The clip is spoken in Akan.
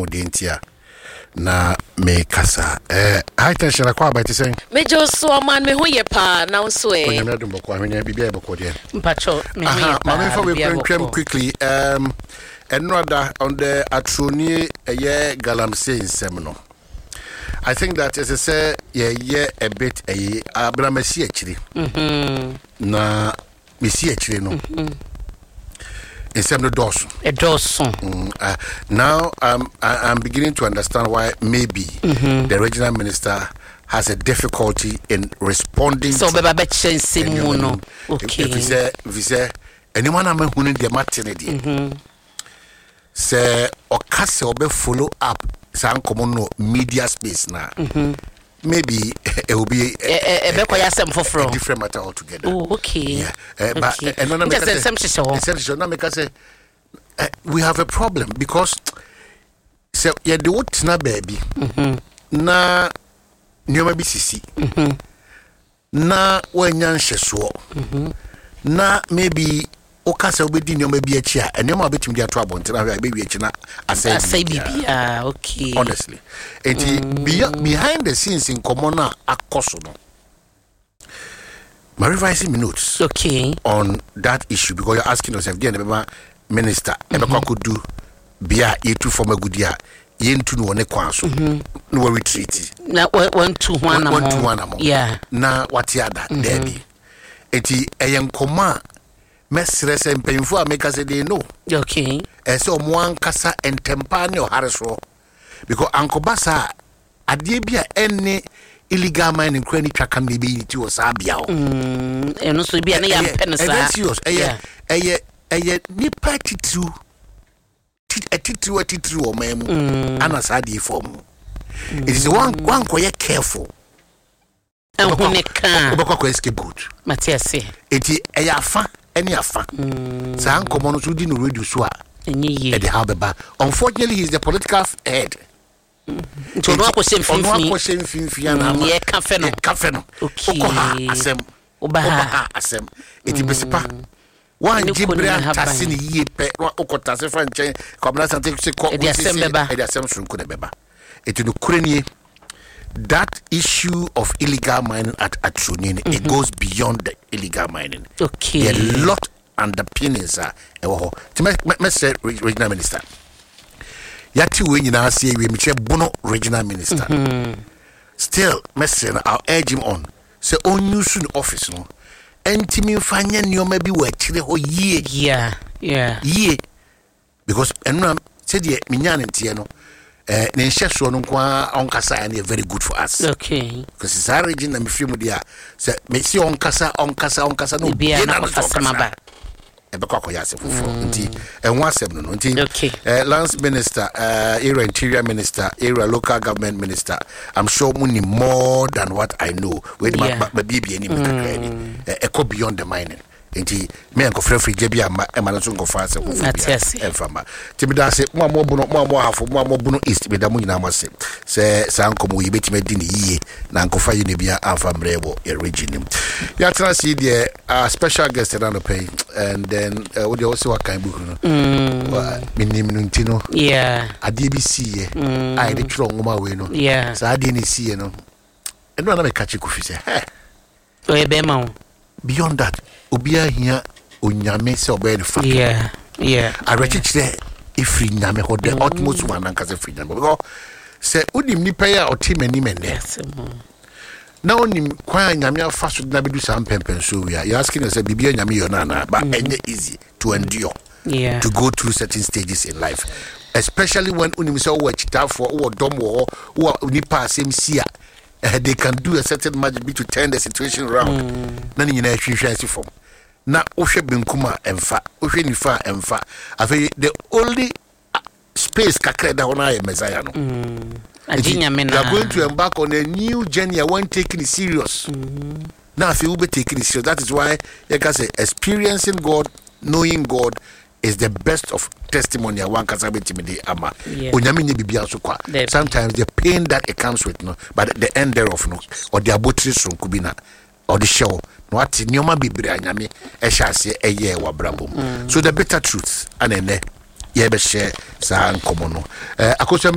dentia na me kasa high tension akwa ba ti say me jo so man me ho ye pa na so e onya me dumbo kwa hwenya bibia e beko de mpacho me ho ye pa ma me kwem quickly another on the atroni eye galamsey nsem no I think that as I say a bit abramasi akiri na mesi akiri no nsem no doso now I'm beginning to understand why maybe the regional minister has a difficulty in responding so baba be chensimu no okay if we say anyone am hunu de matene say okase obe follow up san no media space na maybe it will be a different matter altogether. Oh, okay. Yeah. But we have a problem because so yeah the what na baby na nyoma bi sisi na wanya nhyeso na maybe okasa obedi nyoma bi achi a nyoma obetim dia to abontina hwe be wi achi na asai bibia okay honestly behind the scenes in common akoso no my revising notes okay on that issue because you're asking yourself the minister ebekwa could do bia yetu form agudia yentu no ne kwanso no we retreat na 121 yeah na watiada debi enti eyenkoma mesre se mpemfu ameka se dey no okay ese omo ankasa entempa ne ohareso because ankobasa ade bia enne illegal mining crane twaka me be ti o sabia o eno so bia na ya mpene sa eye ni partitu atitru o memu ana sadi form it is one koye careful ehuneka obekwa scapegoat Matias eti eyafa eni afa sa nkomo no so di no radio so a enyi e de habeba unfortunately he is the political head to no akose mfimfi na ye cafe no okay oba asem eti besipa wan jibra tasini yie pe okotase fa nchen komna sante se ko edi asem sunku de beba eti no kurenie that issue of illegal mining at Atroni, it goes beyond the illegal mining. Okay. There are a lot underpinnings to say regional minister. Yati we nyina say we me bono regional minister. Still, Messi, I'll urge him on. Say on you soon office no. Entimi fanya nyoma bi wa chire ho yie. Yeah. Because enuna say the minyane ntie no. Ne nhyeso no kwa onkasa and very good for us. Okay. Because it's our region na me free mu dia. Say me si onkasa no be na onkasa ebekwa koya asefofo nti enwa asem no nti Lance Minister, area interior minister, area local government minister, I'm sure muni more than what I know. We baby any echo beyond the mining. Nti me enko frefri jebi ama na so nko fa asefofo enfama timida se mo hafo mo bunu east be da mu nyina amase se sankomo yi betime di ni yie na nko fa yine bia amfa mrebo e region ya try see the special guest that no pay and then what you also kan book no minim no ntino ade bi sie ai de tro ngoma we no sa ade ni sie no eno na me kachi kofi se o ebe ma beyond that obia hia onyame se obey fa I register if nyame ho the utmost one and case free nyame because say udim ni pay or team any men now onim kwan nyame afa so na bedu sam pempen so we are you asking us bibia nyame yo na but enye easy to endure to go through certain stages in life, especially when unim se wo chita for wo dom wo nipa asem sia. They can do a certain magic to turn the situation around. Nani nyina hwehwese form. Na ohwe benkuma emfa, ohwe nifa emfa. Afi the only space kakra da hona ya Messiah no. Ajinya mena. You are going to embark on a new journey when taking it serious. Now if you will be taking it serious, that is why you can say experiencing God, knowing God is the best of testimony. One can say ama. Sometimes the pain that it comes with, no, but the end thereof, no, or the abortus from Kubina, or the show, what nyoma bibri anyame, esha se eye wa brabo. So the better truth, and then ye be share sa nkomo no.